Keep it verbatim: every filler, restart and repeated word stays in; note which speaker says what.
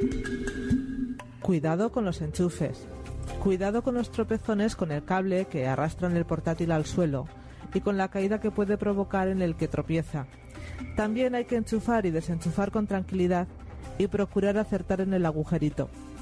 Speaker 1: Cuidado con los enchufes. Cuidado con los tropezones con el cable que arrastran el portátil al suelo y con la caída que puede provocar en el que tropieza. También hay que enchufar y desenchufar con tranquilidad y procurar acertar en el agujerito.